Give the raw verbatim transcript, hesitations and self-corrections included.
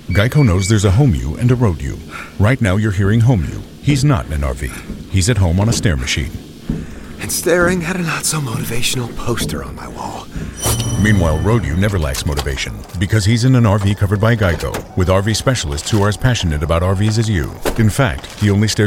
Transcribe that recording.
Geico knows there's a home you and a road you. Right now you're hearing home you. He's not in an R V. He's at home on a stair machine. And staring at a not-so-motivational poster on my wall. Meanwhile, road you never lacks motivation because he's in an R V covered by Geico with R V specialists who are as passionate about R Vs as you. In fact, he only stares